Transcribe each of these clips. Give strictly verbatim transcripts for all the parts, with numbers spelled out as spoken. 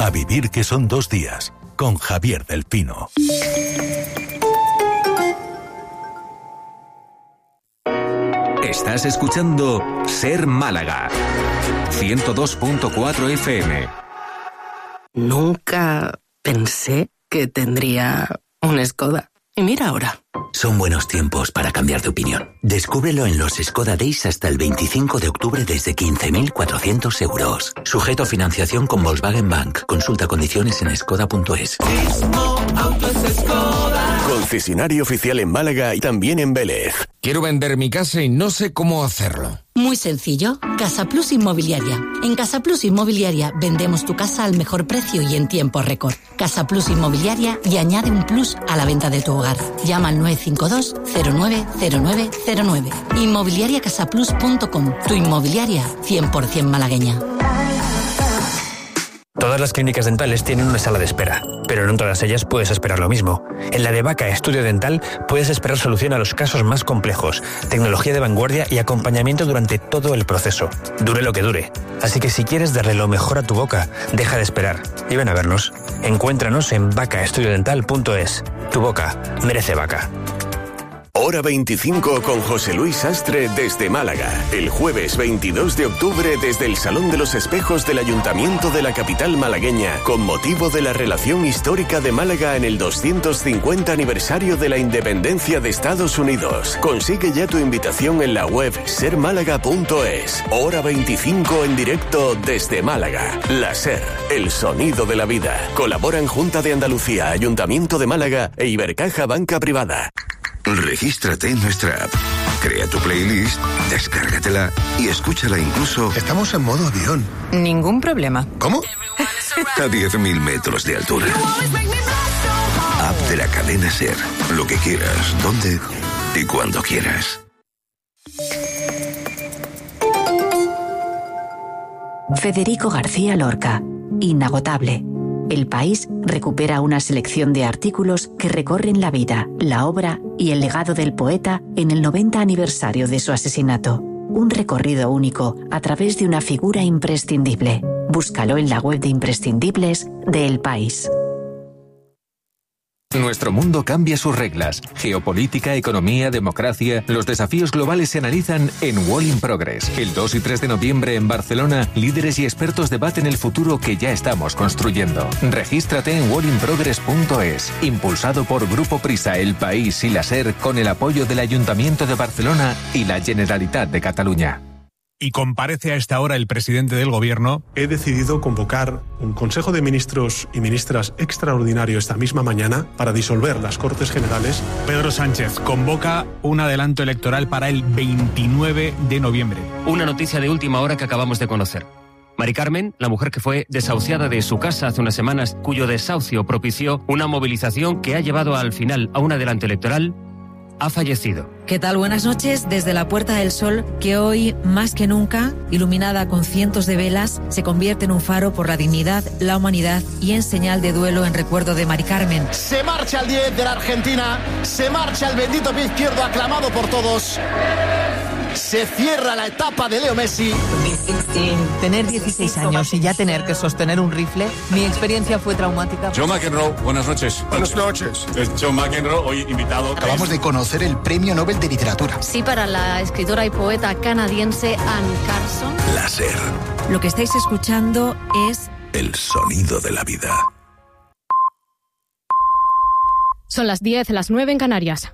A vivir que son dos días, con Javier del Pino. Estás escuchando Ser Málaga, ciento dos punto cuatro F M. Nunca pensé que tendría un Skoda. Y mira ahora. Son buenos tiempos para cambiar de opinión. Descúbrelo en los Skoda Days hasta el veinticinco de octubre desde quince mil cuatrocientos euros. Sujeto a financiación con Volkswagen Bank. Consulta condiciones en skoda punto es. Concesionario oficial en Málaga y también en Vélez. Quiero vender mi casa y no sé cómo hacerlo. Muy sencillo. Casa Plus Inmobiliaria. En Casa Plus Inmobiliaria vendemos tu casa al mejor precio y en tiempo récord. Casa Plus Inmobiliaria y añade un plus a la venta de tu hogar. Llama al nueve cinco dos cero nueve cero nueve cero nueve. inmobiliaria casa plus punto com. Tu inmobiliaria cien por ciento malagueña. Todas las clínicas dentales tienen una sala de espera, pero no en todas ellas puedes esperar lo mismo. En la de Vaca Estudio Dental puedes esperar solución a los casos más complejos, tecnología de vanguardia y acompañamiento durante todo el proceso, dure lo que dure. Así que si quieres darle lo mejor a tu boca, deja de esperar y ven a vernos. Encuéntranos en vaca estudio dental punto es. Tu boca merece Vaca. Hora veinticinco con José Luis Sastre desde Málaga. El jueves veintidós de octubre desde el Salón de los Espejos del Ayuntamiento de la capital malagueña, con motivo de la relación histórica de Málaga en el doscientos cincuenta aniversario de la independencia de Estados Unidos. Consigue ya tu invitación en la web ser málaga punto es. Hora veinticinco en directo desde Málaga. La SER, el sonido de la vida. Colaboran Junta de Andalucía, Ayuntamiento de Málaga e Ibercaja Banca Privada. Regístrate en nuestra app, crea tu playlist, descárgatela y escúchala incluso... Estamos en modo avión. Ningún problema. ¿Cómo? A diez mil metros de altura. App de la cadena SER. Lo que quieras, donde y cuando quieras. Federico García Lorca. Inagotable. El País recupera una selección de artículos que recorren la vida, la obra y el legado del poeta en el noventa aniversario de su asesinato. Un recorrido único a través de una figura imprescindible. Búscalo en la web de imprescindibles de El País. Nuestro mundo cambia sus reglas. Geopolítica, economía, democracia. Los desafíos globales se analizan en Wall in Progress. El dos y tres de noviembre en Barcelona, líderes y expertos debaten el futuro que ya estamos construyendo. Regístrate en wall in progress punto es. Impulsado por Grupo Prisa, El País y la SER, con el apoyo del Ayuntamiento de Barcelona y la Generalitat de Cataluña. Y comparece a esta hora el presidente del Gobierno. He decidido convocar un Consejo de Ministros y Ministras extraordinario esta misma mañana para disolver las Cortes Generales. Pedro Sánchez convoca un adelanto electoral para el veintinueve de noviembre. Una noticia de última hora que acabamos de conocer. Mari Carmen, la mujer que fue desahuciada de su casa hace unas semanas, cuyo desahucio propició una movilización que ha llevado al final a un adelanto electoral, ha fallecido. ¿Qué tal? Buenas noches. Desde la Puerta del Sol, que hoy, más que nunca, iluminada con cientos de velas, se convierte en un faro por la dignidad, la humanidad y en señal de duelo en recuerdo de Mari Carmen. Se marcha el diez de la Argentina, se marcha el bendito pie izquierdo aclamado por todos. Se cierra la etapa de Leo Messi. Tener dieciséis años y ya tener que sostener un rifle, mi experiencia fue traumática. Joe McEnroe, buenas noches. Buenas noches. Es Joe McEnroe, hoy invitado. Acabamos de conocer el Premio Nobel de Literatura. Sí, para la escritora y poeta canadiense Anne Carson. La SER. Lo que estáis escuchando es... El sonido de la vida. Son las diez, las nueve en Canarias.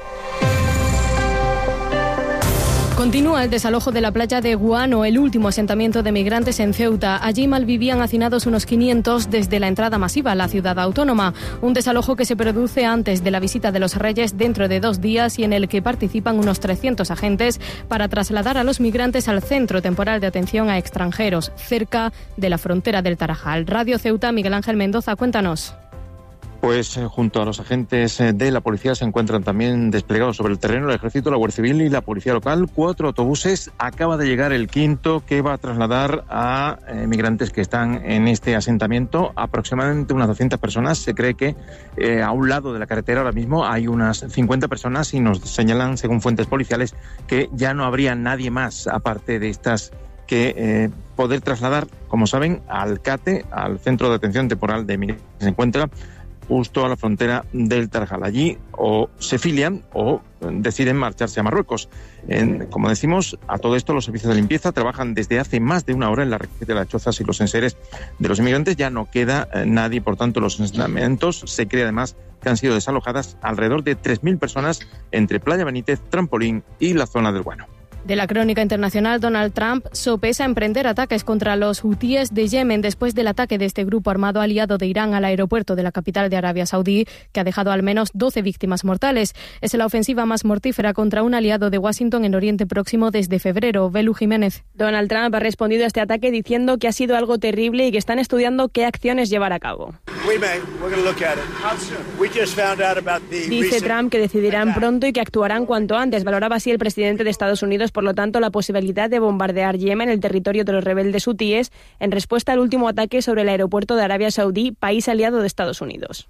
Continúa el desalojo de la playa de Guano, el último asentamiento de migrantes en Ceuta. Allí malvivían hacinados unos quinientos desde la entrada masiva a la ciudad autónoma. Un desalojo que se produce antes de la visita de los Reyes dentro de dos días y en el que participan unos trescientos agentes para trasladar a los migrantes al Centro Temporal de Atención a Extranjeros, cerca de la frontera del Tarajal. Radio Ceuta, Miguel Ángel Mendoza, cuéntanos. Pues eh, junto a los agentes eh, de la policía se encuentran también desplegados sobre el terreno el Ejército, la Guardia Civil y la Policía Local. Cuatro autobuses. Acaba de llegar el quinto que va a trasladar a eh, migrantes que están en este asentamiento. Aproximadamente unas doscientas personas. Se cree que eh, a un lado de la carretera ahora mismo hay unas cincuenta personas y nos señalan, según fuentes policiales, que ya no habría nadie más aparte de estas que eh, poder trasladar, como saben, al CATE, al Centro de Atención Temporal de Migrantes, que se encuentra justo a la frontera del Tarajal. Allí o se filian o deciden marcharse a Marruecos. En, como decimos, a todo esto los servicios de limpieza trabajan desde hace más de una hora en la red de las chozas y los enseres de los inmigrantes. Ya no queda eh, nadie, por tanto, los asentamientos. Se cree además que han sido desalojadas alrededor de tres mil personas entre Playa Benítez, Trampolín y la zona del Guano. De la crónica internacional, Donald Trump sopesa emprender ataques contra los hutíes de Yemen después del ataque de este grupo armado aliado de Irán al aeropuerto de la capital de Arabia Saudí, que ha dejado al menos doce víctimas mortales. Es la ofensiva más mortífera contra un aliado de Washington en Oriente Próximo desde febrero. Belu Jiménez. Donald Trump ha respondido a este ataque diciendo que ha sido algo terrible y que están estudiando qué acciones llevar a cabo. Dice Trump que decidirán pronto y que actuarán cuanto antes. Valoraba así el presidente de Estados Unidos, por lo tanto, la posibilidad de bombardear Yemen, el territorio de los rebeldes hutíes, en respuesta al último ataque sobre el aeropuerto de Arabia Saudí, país aliado de Estados Unidos.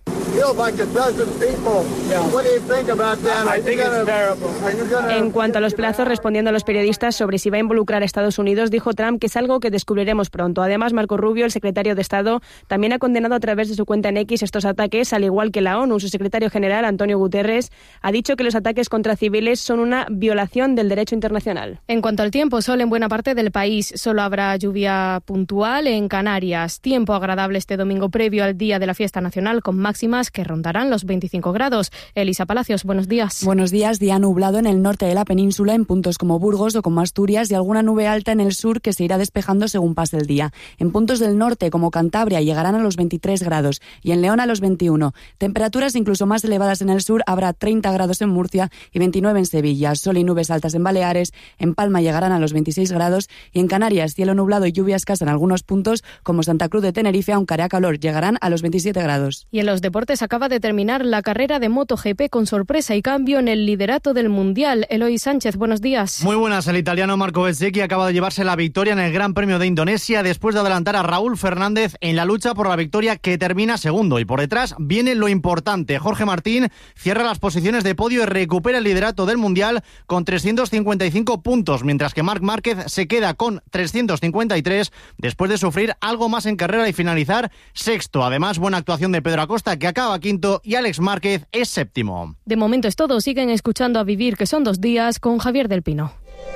En cuanto a los plazos, respondiendo a los periodistas sobre si va a involucrar a Estados Unidos, dijo Trump que es algo que descubriremos pronto. Además, Marco Rubio, el secretario de Estado, también ha condenado a través de su cuenta en X estos ataques, al igual que la ONU. Su secretario general, Antonio Guterres, ha dicho que los ataques contra civiles son una violación del derecho internacional. En cuanto al tiempo, sol en buena parte del país. Solo habrá lluvia puntual en Canarias. Tiempo agradable este domingo previo al día de la fiesta nacional, con máximas que rondarán los veinticinco grados. Elisa Palacios, buenos días. Buenos días. Día nublado en el norte de la península, en puntos como Burgos o como Asturias, y alguna nube alta en el sur que se irá despejando según pase el día. En puntos del norte, como Cantabria, llegarán a los veintitrés grados y en León a los veintiuno. Temperaturas incluso más elevadas en el sur. Habrá treinta grados en Murcia y veintinueve en Sevilla. Sol y nubes altas en Baleares. En Palma llegarán a los veintiséis grados y en Canarias cielo nublado y lluvia escasa en algunos puntos como Santa Cruz de Tenerife, aunque hará calor, llegarán a los veintisiete grados. Y en los deportes acaba de terminar la carrera de MotoGP con sorpresa y cambio en el liderato del Mundial. Eloy Sánchez, buenos días. Muy buenas. El italiano Marco Bezzecchi acaba de llevarse la victoria en el Gran Premio de Indonesia después de adelantar a Raúl Fernández en la lucha por la victoria, que termina segundo. Y por detrás viene lo importante. Jorge Martín cierra las posiciones de podio y recupera el liderato del Mundial con trescientos cincuenta y cinco puntos, mientras que Marc Márquez se queda con trescientos cincuenta y tres después de sufrir algo más en carrera y finalizar sexto. Además, buena actuación de Pedro Acosta, que acaba quinto, y Alex Márquez es séptimo. De momento es todo. Siguen escuchando A Vivir, que son dos días, con Javier del Pino.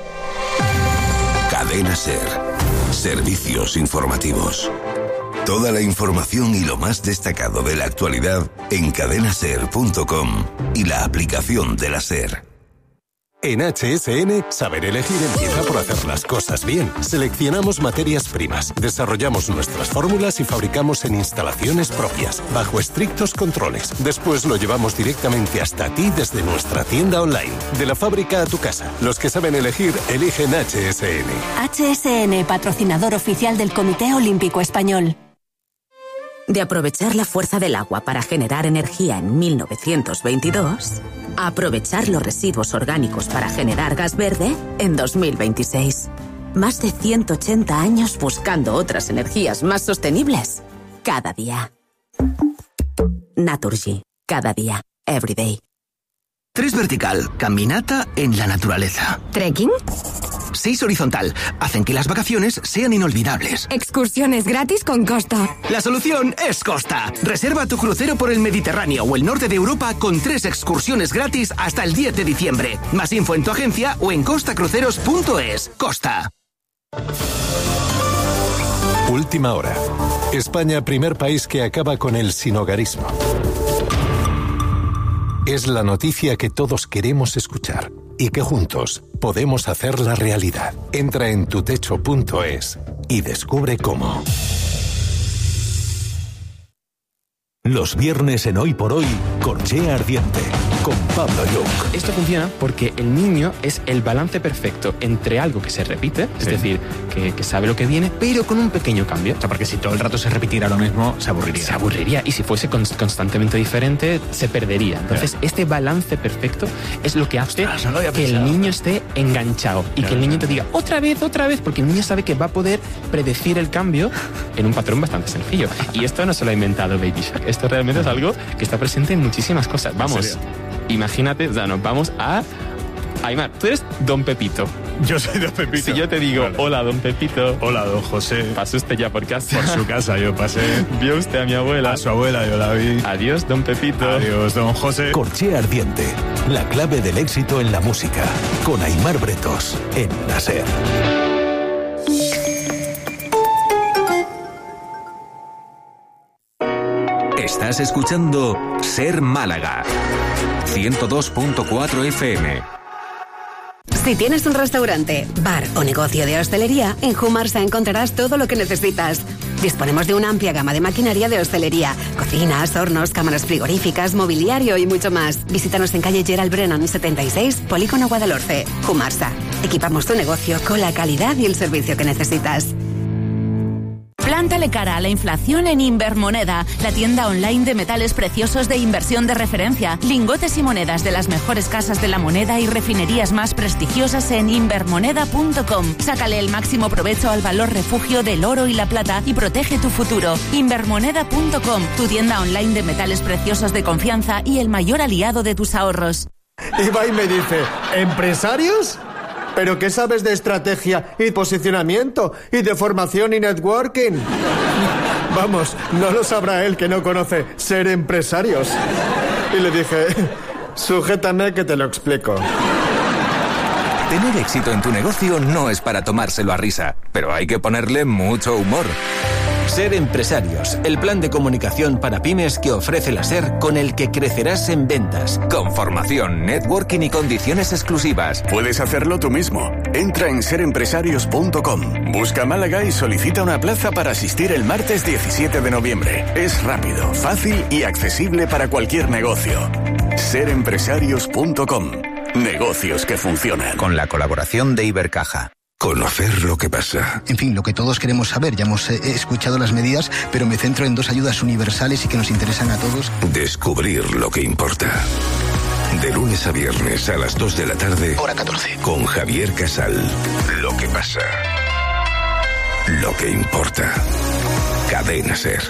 Cadena SER. Servicios informativos. Toda la información y lo más destacado de la actualidad en cadena ser punto com y la aplicación de la SER. En H S N, saber elegir empieza por hacer las cosas bien. Seleccionamos materias primas, desarrollamos nuestras fórmulas y fabricamos en instalaciones propias, bajo estrictos controles. Después lo llevamos directamente hasta ti desde nuestra tienda online. De la fábrica a tu casa. Los que saben elegir, eligen H S N. H S N, patrocinador oficial del Comité Olímpico Español. De aprovechar la fuerza del agua para generar energía en mil novecientos veintidós, a aprovechar los residuos orgánicos para generar gas verde en dos mil veintiséis. Más de ciento ochenta años buscando otras energías más sostenibles. Cada día. Naturgy. Cada día. Every day. Tres vertical. Caminata en la naturaleza. ¿Trekking? Seis horizontal. Hacen que las vacaciones sean inolvidables. Excursiones gratis con Costa. La solución es Costa. Reserva tu crucero por el Mediterráneo o el norte de Europa con tres excursiones gratis hasta el diez de diciembre. Más info en tu agencia o en costa cruceros punto es. Costa. Última hora. España, primer país que acaba con el sinhogarismo. Es la noticia que todos queremos escuchar y que juntos podemos hacerla realidad. Entra en tutecho punto es y descubre cómo. Los viernes en Hoy por Hoy, Corchea Ardiente, con Pablo Young. Esto funciona porque el niño es el balance perfecto entre algo que se repite, es sí. decir, que, que sabe lo que viene, pero con un pequeño cambio. O sea, porque si todo el rato se repitiera lo mismo, se aburriría. Se aburriría, y si fuese constantemente diferente, se perdería. Entonces, claro. este balance perfecto es lo que hace Ostras, no que pensado. el niño esté enganchado y claro. que el niño te diga otra vez, otra vez, porque el niño sabe que va a poder predecir el cambio en un patrón bastante sencillo. Y esto no se lo ha inventado Baby Shark. Esto realmente es algo que está presente en muchísimas cosas. Vamos, imagínate, o sea, nos vamos a Aimar, tú eres Don Pepito. Yo soy Don Pepito. Si yo te digo, vale. Hola, Don Pepito. Hola, Don José. ¿Pasó usted ya por casa? Por su casa yo pasé. ¿Vio usted a mi abuela? A su abuela yo la vi. Adiós, Don Pepito. Adiós, Don José. Corchea Ardiente, la clave del éxito en la música. Con Aimar Bretos, en la SER. Estás escuchando SER Málaga, ciento dos punto cuatro F M. Si tienes un restaurante, bar o negocio de hostelería, en Humarsa encontrarás todo lo que necesitas. Disponemos de una amplia gama de maquinaria de hostelería, cocinas, hornos, cámaras frigoríficas, mobiliario y mucho más. Visítanos en calle Gerald Brennan setenta y seis, Polígono Guadalhorce. Humarsa. Equipamos tu negocio con la calidad y el servicio que necesitas. Plántale cara a la inflación en Invermoneda, la tienda online de metales preciosos de inversión de referencia. Lingotes y monedas de las mejores casas de la moneda y refinerías más prestigiosas en invermoneda punto com. Sácale el máximo provecho al valor refugio del oro y la plata y protege tu futuro. invermoneda punto com, tu tienda online de metales preciosos de confianza y el mayor aliado de tus ahorros. Y va y me dice, ¿empresarios? ¿Pero qué sabes de estrategia y posicionamiento y de formación y networking? Vamos, no lo sabrá él que no conoce Ser Empresarios. Y le dije, sujétame que te lo explico. Tener éxito en tu negocio no es para tomárselo a risa, pero hay que ponerle mucho humor. Ser Empresarios, el plan de comunicación para pymes que ofrece la SER, con el que crecerás en ventas. Con formación, networking y condiciones exclusivas. Puedes hacerlo tú mismo. Entra en ser empresarios punto com, busca Málaga y solicita una plaza para asistir el martes diecisiete de noviembre. Es rápido, fácil y accesible para cualquier negocio. ser empresarios punto com. Negocios que funcionan. Con la colaboración de Ibercaja. Conocer lo que pasa. En fin, lo que todos queremos saber. Ya hemos eh, escuchado las medidas, pero me centro en dos ayudas universales y que nos interesan a todos. Descubrir lo que importa. De lunes a viernes a las dos de la tarde. Hora catorce. Con Javier Casal. Lo que pasa. Lo que importa. Cadena SER.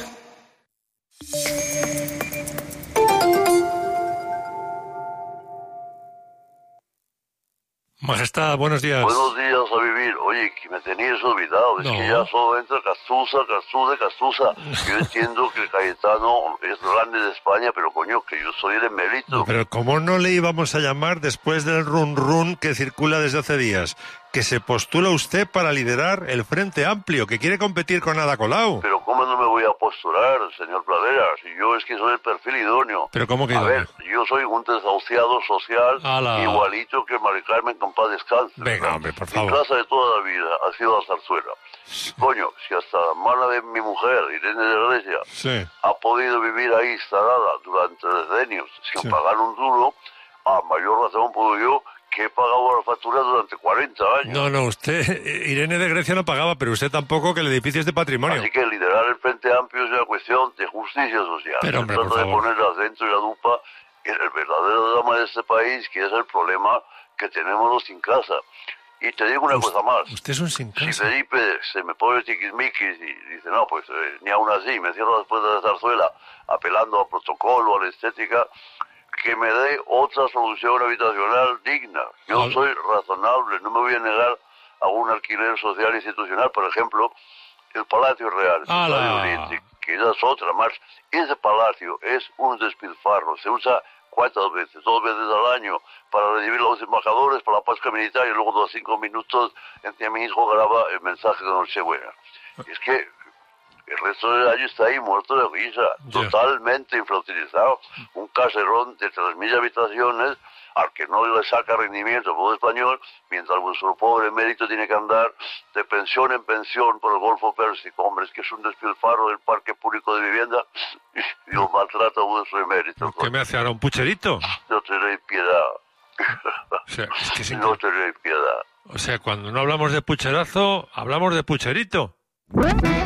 Majestad, buenos días. Buenos días a vivir. Oye, que me tenías olvidado. Es no. que ya solo entra Castuza, Castuza, Castuza. Yo entiendo que Cayetano es grande de España, pero coño, que yo soy el emérito. No, pero ¿cómo no le íbamos a llamar después del run run que circula desde hace días? Que se postula usted para liderar el Frente Amplio, que quiere competir con Ada Colau. Pero ¿cómo no me voy a postular, señor Pradera? Si yo es que soy el perfil idóneo. ¿Pero cómo que A idóneo? ver, yo soy un desahuciado social, Ala. igualito que Mari Carmen con paz descanse. Venga, hombre, por favor. Mi casa de toda la vida ha sido la zarzuela. Coño, si hasta la mala de mi mujer, Irene de la Iglesia, sí. ha podido vivir ahí instalada durante decenios sin sí. pagar un duro, a mayor razón puedo yo, que he pagado la factura durante cuarenta años. No, no, usted, Irene de Grecia no pagaba, pero usted tampoco, que el edificio es de patrimonio. Así que liderar el Frente Amplio es una cuestión de justicia social. Pero, hombre, Se trata por de favor. poner al centro y la lupa en el verdadero drama de este país, que es el problema que tenemos los sin casa. Y te digo una usted, cosa más. Usted es un sin casa. Si Felipe se me pone tiquismiquis y dice, no, pues eh, ni aún así, me cierro después de la zarzuela, apelando al protocolo, a la estética, que me dé otra solución habitacional digna. Yo Al... soy razonable, no me voy a negar a un alquiler social institucional, por ejemplo, el Palacio Real, el Oriente, que ya es otra más. Ese palacio es un despilfarro, se usa cuántas veces, dos veces al año, para recibir a los embajadores, para la Pascua Militar, y luego dos cinco minutos en que mi hijo graba el mensaje de Nochebuena. Es que el resto del año está ahí muerto de risa, yeah. totalmente infrautilizado. Un caserón de tres mil habitaciones al que no le saca rendimiento al pueblo español, mientras vuestro pobre emérito tiene que andar de pensión en pensión por el Golfo Pérsico. Hombre, es que es un despilfarro del parque público de vivienda y lo maltrata vuestro emérito. ¿Qué me hace ahora, un pucherito? No tenéis piedad. O sea, es que sin... No tenéis piedad. O sea, cuando no hablamos de pucherazo, hablamos de pucherito.